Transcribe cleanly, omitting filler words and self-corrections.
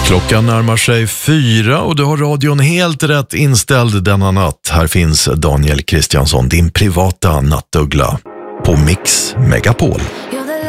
Klockan närmar sig 4 och du har radion helt rätt inställd denna natt. Här finns Daniel Kristiansson, din privata nattuggla, på Mix Megapol.